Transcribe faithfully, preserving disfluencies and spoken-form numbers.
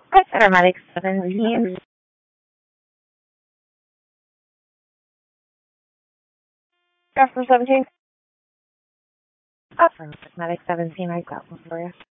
Hi, Paramedic seventeen. Customer seventeen. Oh, Paramedic seventeen, I got one for you.